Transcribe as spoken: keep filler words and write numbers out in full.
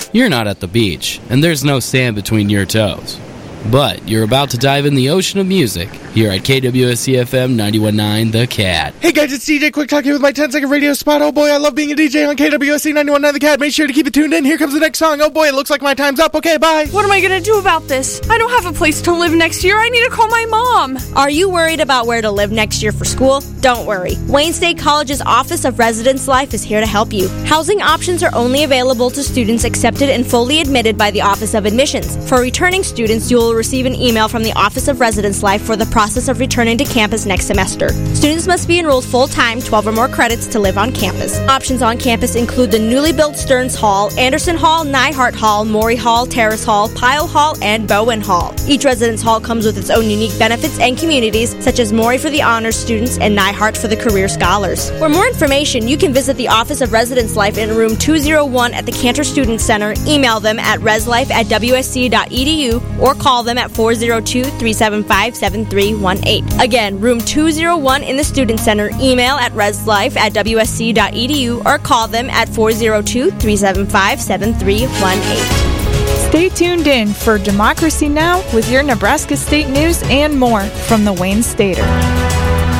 You're not at the beach, and there's no sand between your toes. But you're about to dive in the ocean of music here at K W S C F M ninety-one point nine The Cat. Hey guys, it's D J Quick Talk here with my ten second radio spot. Oh boy, I love being a D J on K W S C ninety-one point nine The Cat. Make sure to keep it tuned in. Here comes the next song. Oh boy, it looks like my time's up. Okay, bye. What am I going to do about this? I don't have a place to live next year. I need to call my mom. Are you worried about where to live next year for school? Don't worry. Wayne State College's Office of Residence Life is here to help you. Housing options are only available to students accepted and fully admitted by the Office of Admissions. For returning students, you will receive an email from the Office of Residence Life for the process of returning to campus next semester. Students must be enrolled full-time, twelve or more credits to live on campus. Options on campus include the newly built Stearns Hall, Anderson Hall, Nyhart Hall, Maury Hall, Terrace Hall, Pyle Hall, and Bowen Hall. Each residence hall comes with its own unique benefits and communities, such as Maury for the honors students and Nyhart for the career scholars. For more information, you can visit the Office of Residence Life in room two oh one at the Cantor Student Center, email them at reslife at w s c dot e d u, or call them at four oh two, three seven five, seven three one eight. Again, room two oh one in the Student Center, email at reslife at w s c dot e d u, or call them at four oh two, three seven five, seven three one eight. Stay tuned in for Democracy Now! With your Nebraska State news and more from the Wayne Stater.